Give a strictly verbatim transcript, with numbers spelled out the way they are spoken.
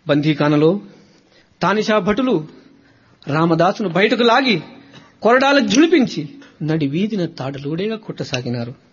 బందీఖానలో తానిషా భటులు రామదాసును బయటకు లాగి కొరడాల జులిపించి నడి వీధిన తాడలోడేగా కొట్టసాగినారు.